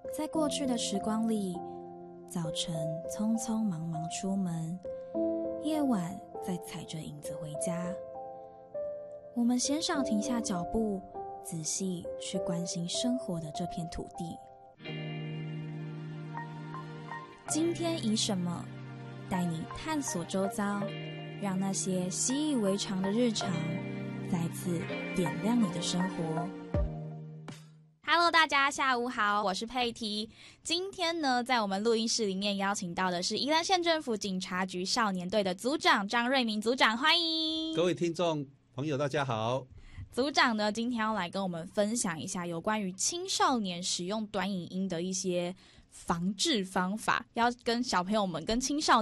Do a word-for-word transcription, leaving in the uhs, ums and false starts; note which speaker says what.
Speaker 1: 在过去的时光里，早晨匆匆忙忙出门，夜晚再踩着影子回家。我们鲜少停下脚步，仔细去关心生活的这片土地。今天以什么带你探索周遭，让那些习以为常的日常再次点亮你的生活。Hello， 大家下午好，我是佩提。今天呢，在我们录音室里面邀请到的是宜兰县政府警察局少年队的组长张瑞明组长，欢迎
Speaker 2: 各位听众朋友，大家好。
Speaker 1: 组长呢，今天要来跟我们分享一下有关于青少年使用短影音的一些防治方法，要跟小朋友们、跟青少